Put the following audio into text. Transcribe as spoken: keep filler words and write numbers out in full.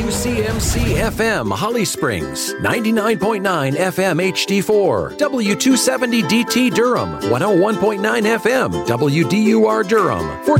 W C M C F M Holly Springs, ninety-nine point nine F M H D four, W two seventy D T Durham, one oh one point nine F M W D U R Durham,